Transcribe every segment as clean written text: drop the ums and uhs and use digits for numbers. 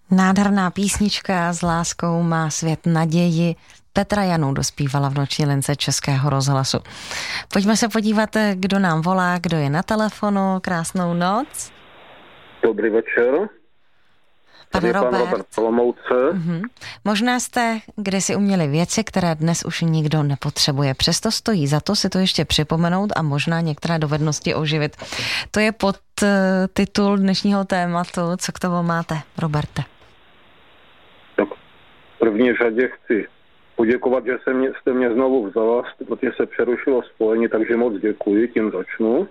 Nádherná písnička S láskou má svět naději. Petra Janů dospívala v Noční lince Českého rozhlasu. Pojďme se podívat, kdo nám volá, kdo je na telefonu. Krásnou noc. Dobrý večer. Pane Pan Robert Olomouce. Možná jste kdysi uměli věci, které dnes už nikdo nepotřebuje. Přesto stojí za to si to ještě připomenout a možná některé dovednosti oživit. To je pod titul dnešního tématu. Co k tomu máte, Roberte? Tak v první řadě chci poděkovat, že jste mě znovu vzala, protože se přerušilo spojení, takže moc děkuji, tím začnu.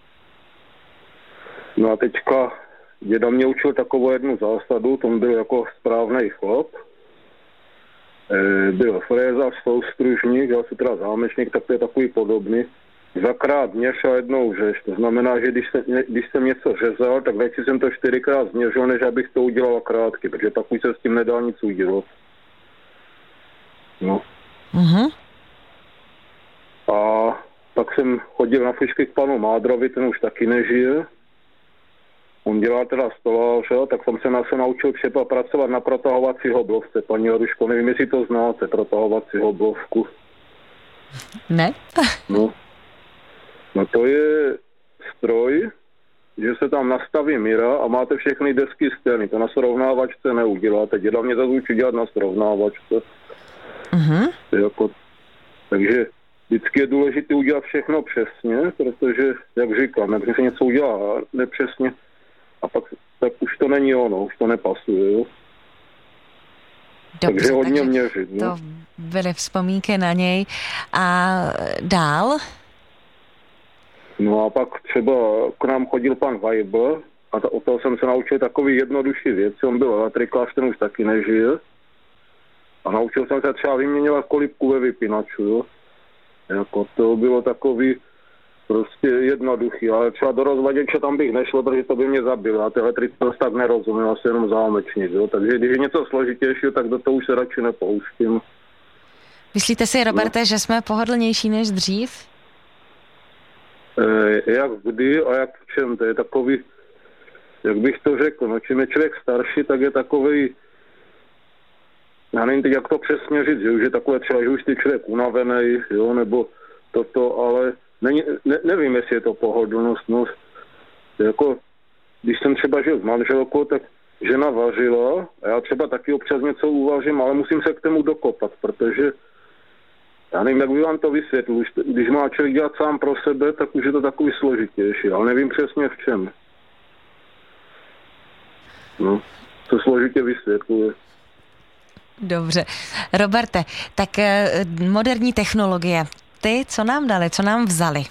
No a teďka děda mě učil takovou jednu zásadu, to byl jako správnej chlap. Byl frézař, soustružník, já jsem teda zámečník, tak to je takový podobný. Dvakrát měř a jednou řež. To znamená, že když jsem něco řezal, tak radši jsem to 4krát změřil, než abych to udělal krátky, protože pak už se s tím nedá nic udělat. No. A pak jsem chodil na flišky k panu Mádrovi, ten už taky nežije. On dělá teda stoláře, tak jsem se naučil třeba pracovat na protahovací hoblovce. Paní Jaruško, nevím, jestli to znáte, protahovací hoblovku. Ne? No to je stroj, že se tam nastaví míra a máte všechny desky stejný. To na srovnávačce neuděláte. Děda mě to učí dělat na srovnávačce. Takže vždycky je důležité udělat všechno přesně, protože, jak říkám, když se něco udělá nepřesně, a pak tak už to není ono, už to nepasuje. Jo? Dobře, takže hodně měřit. To byly vzpomínky na něj. A dál? No a pak třeba k nám chodil pan Weibl a od toho jsem se naučil takový jednodušší věci. On byl elektrikář, ten už taky nežije. A naučil jsem se třeba vyměňovat kolibku ve vypínaču. Jo? Jako to bylo takový prostě jednoduchý, ale třeba do rozvaděče tam bych nešlo, protože to by mě zabilo. A ty elektrici to tak nerozumím, asi jenom zámečník. Jo? Takže když je něco složitějšího, tak do toho už se radši nepouštím. Myslíte si, Roberte, že jsme pohodlnější než dřív? Jak kdy a jak v čem? To je takový, jak bych to řekl, no čím je člověk starší, tak je takový, já nevím teď, jak to přesně říct, že už je takové třeba, že už ty člověk unavený, jo, nebo toto, ale nevím, jestli je to pohodlnost, no, jako, když jsem třeba žil s manželkou, tak žena vařila a já třeba taky občas něco uvařím, ale musím se k tomu dokopat, protože já nevím, jak by vám to vysvětlil. Když má člověk dělat sám pro sebe, tak už je to takový složitější, ale nevím přesně v čem. No, to složitě vysvětluje. Dobře. Roberte, tak moderní technologie, ty co nám dali, co nám vzali?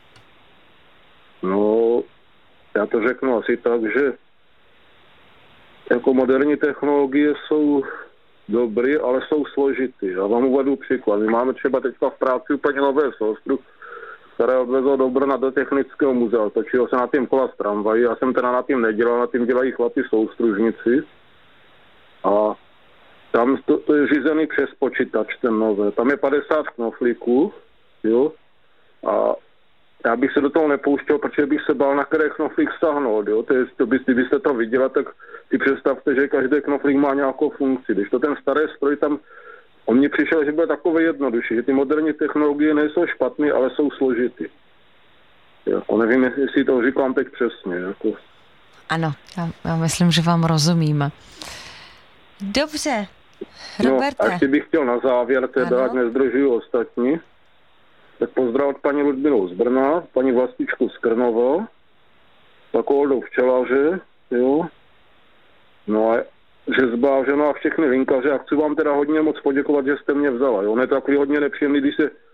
No, já to řeknu asi tak, že jako moderní technologie jsou dobrý, ale jsou složitý. Já vám uvedu příklad. My máme třeba teďka v práci úplně nové sostru, které odvezlo do Brna do Technického muzea. Točilo se na tím kola z tramvají. Já jsem teda na tím nedělal, na tím dělají chlapi soustružníci. A tam to je řízený přes počítač, ten nové. Tam je 50 knoflíků, jo. A já bych se do toho nepouštěl, protože bych se bál, na které knoflík stáhnout, jo. Kdybyste to viděla, tak si představte, že každý knoflík má nějakou funkci. Když to ten starý stroj tam, on mně přišel, že byl takový jednodušší, že ty moderní technologie nejsou špatné, ale jsou složitý. Jako nevím, jestli to říkám teď přesně. Jako. Ano, já myslím, že vám rozumím. Dobře, Roberte. No, a ještě bych chtěl na závěr, teda, ať nezdržuju ostatní, tak pozdravit paní Ludmilu z Brna, paní Vlastičku z Krnova, pak Oldu včelaře, jo, no a řezbáře, no a všechny linkaře, a chci vám teda hodně moc poděkovat, že jste mě vzala, jo, on je takový hodně nepříjemný, když se